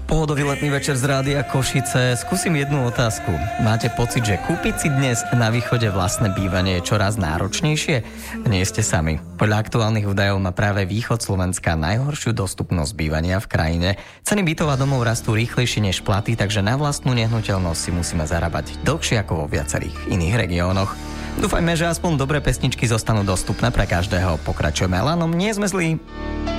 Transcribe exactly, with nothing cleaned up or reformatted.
Pohodový letný večer z Rádia Košice. Skúsim jednu otázku. Máte pocit, že kúpiť si dnes na východe vlastné bývanie je čoraz náročnejšie? Nie ste sami. Podľa aktuálnych údajov má práve východ Slovenska najhoršiu dostupnosť bývania v krajine. Ceny bytov a domov rastú rýchlejšie než platy, takže na vlastnú nehnuteľnosť si musíme zarábať dlhšie ako vo viacerých iných regiónoch. Dúfajme, že aspoň dobré pesničky zostanú dostupné pre každého. Pokračujeme Elanom, nie sme zlí.